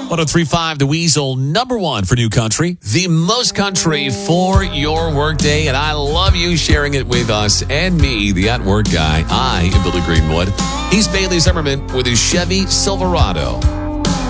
103.5 The Weasel, number one for new country. The most country for your workday. And I love you sharing it with us and me, the at work guy. I am Billy Greenwood. He's Bailey Zimmerman with his Chevy Silverado.